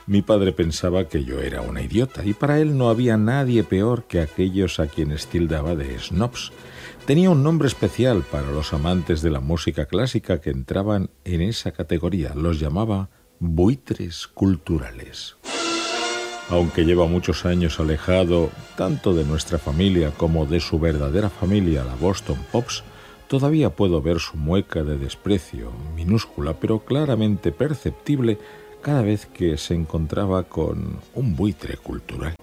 Mi padre pensaba que yo era una idiota y para él no había nadie peor que aquellos a quienes tildaba de snobs. Tenía un nombre especial para los amantes de la música clásica que entraban en esa categoría. Los llamaba buitres culturales. Aunque lleva muchos años alejado tanto de nuestra familia como de su verdadera familia, la Boston Pops, todavía puedo ver su mueca de desprecio, minúscula pero claramente perceptible, cada vez que se encontraba con un buitre cultural.